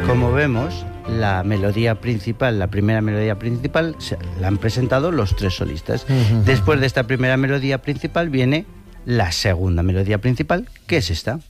Como vemos, la melodía principal, la primera melodía principal, la han presentado los 3 solistas. Después de esta primera melodía principal viene la segunda melodía principal, que es esta.